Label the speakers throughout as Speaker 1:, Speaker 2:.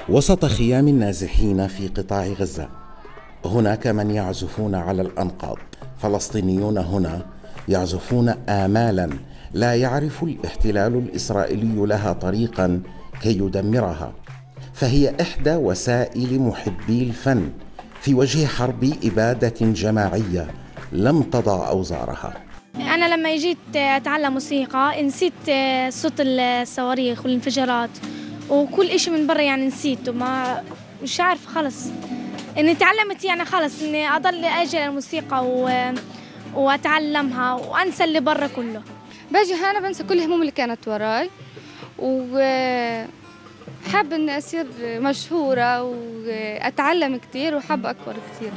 Speaker 1: وسط خيام النازحين في قطاع غزة هناك من يعزفون على الأنقاض. فلسطينيون هنا يعزفون آمالا لا يعرف الاحتلال الإسرائيلي لها طريقا كي يدمرها، فهي إحدى وسائل محبي الفن في وجه حرب إبادة جماعية لم تضع أوزارها.
Speaker 2: أنا لما جيت أتعلم موسيقى نسيت صوت الصواريخ والانفجارات وكل إشي من برا، يعني نسيته، ما مش عارف خلص إني تعلمت، يعني خلص إني أضل أجي الموسيقى وأتعلمها وأنسى اللي برا كله.
Speaker 3: باجي هنا بنسى كل الهموم اللي كانت وراي، وحابة إني أصير مشهورة وأتعلم كتير وحابة أكبر كتير.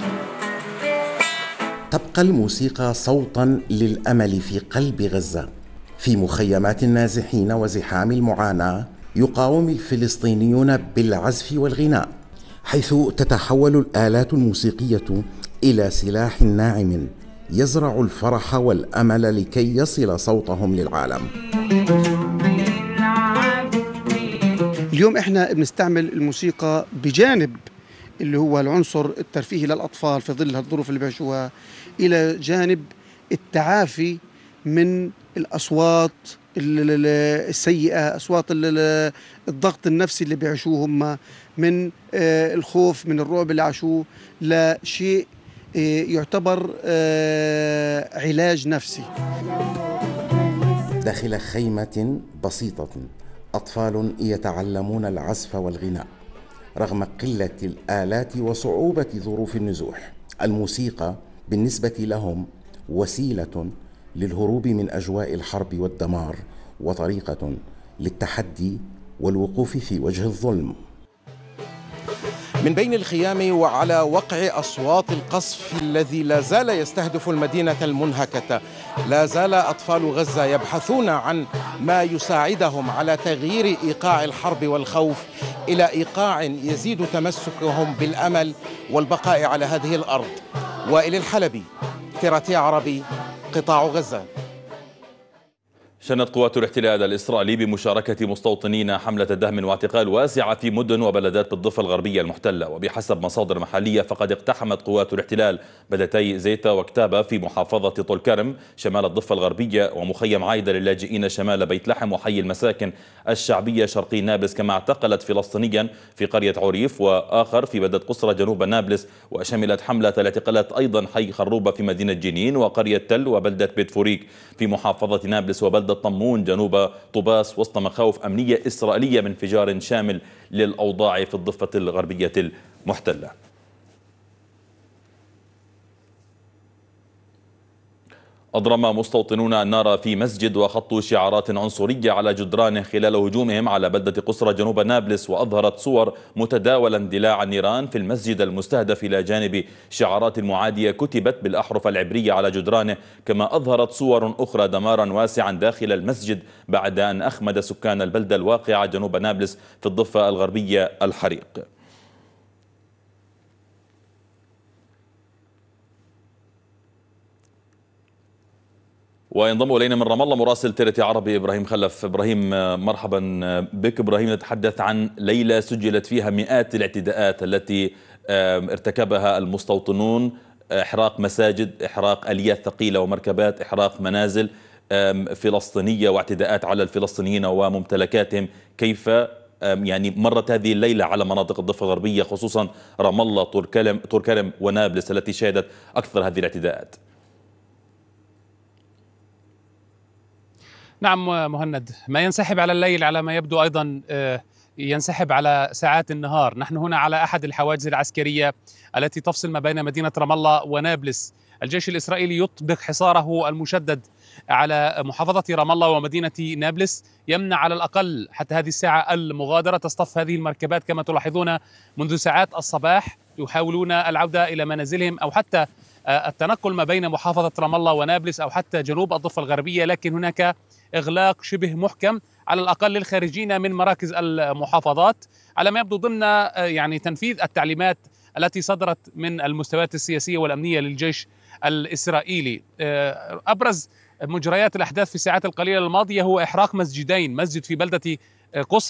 Speaker 1: تبقى الموسيقى صوتا للأمل في قلب غزة. في مخيمات النازحين وزحام المعاناة يقاوم الفلسطينيون بالعزف والغناء، حيث تتحول الآلات الموسيقية إلى سلاح ناعم يزرع الفرح والأمل لكي يصل صوتهم للعالم.
Speaker 4: اليوم احنا بنستعمل الموسيقى بجانب اللي هو العنصر الترفيهي للأطفال في ظل الظروف اللي بيعيشوها، إلى جانب التعافي من الأصوات السيئة، أصوات الضغط النفسي اللي بيعيشوه هم، من الخوف، من الرعب اللي عاشوه، لشيء يعتبر علاج نفسي.
Speaker 1: داخل خيمة بسيطة أطفال يتعلمون العزف والغناء رغم قلة الآلات وصعوبة ظروف النزوح. الموسيقى بالنسبة لهم وسيلة للهروب من أجواء الحرب والدمار، وطريقة للتحدي والوقوف في وجه الظلم. من بين الخيام وعلى وقع أصوات القصف الذي لا زال يستهدف المدينة المنهكة، لا زال أطفال غزة يبحثون عن ما يساعدهم على تغيير إيقاع الحرب والخوف إلى إيقاع يزيد تمسكهم بالأمل والبقاء على هذه الأرض. وائل الحلبي، تراتي عربي، قطاع غزة.
Speaker 5: شنت قوات الاحتلال الإسرائيلي بمشاركة مستوطنين حملة دهم واعتقال واسعة في مدن وبلدات بالضفة الغربية المحتلة. وبحسب مصادر محلية فقد اقتحمت قوات الاحتلال بلدتي زيتا وكتابة في محافظة طول كرم شمال الضفة الغربية، ومخيم عايدة للاجئين شمال بيت لحم، وحي المساكن الشعبية شرقي نابلس، كما اعتقلت فلسطينيا في قرية عريف وآخر في بلدة قصرى جنوب نابلس. وشملت حملة الاعتقالات أيضا حي خروبة في مدينة جنين، وقرية تل، وبلدة بيت فوريك في محافظة نابلس، وبلدة طمون جنوب طوباس، وسط مخاوف أمنية إسرائيلية من انفجار شامل للأوضاع في الضفة الغربية المحتلة. أضرم مستوطنون النار في مسجد وخطوا شعارات عنصرية على جدرانه خلال هجومهم على بلدة قصرى جنوب نابلس. وأظهرت صور متداولة اندلاع النيران في المسجد المستهدف إلى جانب شعارات معادية كتبت بالأحرف العبرية على جدرانه، كما أظهرت صور أخرى دمارا واسعا داخل المسجد بعد أن أخمد سكان البلدة الواقعة جنوب نابلس في الضفة الغربية الحريق. وينضم إلينا من رام الله مراسل ترتي عربي إبراهيم خلف. إبراهيم، مرحبا بك. إبراهيم، نتحدث عن ليلة سجلت فيها مئات الاعتداءات التي ارتكبها المستوطنون: إحراق مساجد، إحراق آليات ثقيلة ومركبات، إحراق منازل فلسطينية، واعتداءات على الفلسطينيين وممتلكاتهم. كيف يعني مرت هذه الليلة على مناطق الضفة الغربية، خصوصا رام الله، طول كرم ونابلس التي شهدت أكثر هذه الاعتداءات؟
Speaker 6: نعم مهند، ما ينسحب على الليل على ما يبدو أيضا ينسحب على ساعات النهار. نحن هنا على أحد الحواجز العسكرية التي تفصل ما بين مدينة رام الله ونابلس. الجيش الإسرائيلي يطبق حصاره المشدد على محافظة رام الله ومدينة نابلس، يمنع على الأقل حتى هذه الساعة المغادرة. تصطف هذه المركبات كما تلاحظون منذ ساعات الصباح، يحاولون العودة إلى منازلهم أو حتى التنقل ما بين محافظة رام الله ونابلس أو حتى جنوب الضفة الغربية، لكن هناك إغلاق شبه محكم على الأقل للخارجين من مراكز المحافظات، على ما يبدو ضمن يعني تنفيذ التعليمات التي صدرت من المستويات السياسية والأمنية للجيش الإسرائيلي. أبرز مجريات الأحداث في الساعات القليلة الماضية هو إحراق مسجدين، مسجد في بلدة قصرى